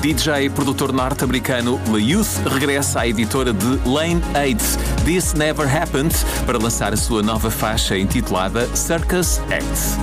DJ e produtor norte-americano Le Youth regressa à editora de Lane 8, This Never Happened, para lançar a sua nova faixa intitulada Circus Act.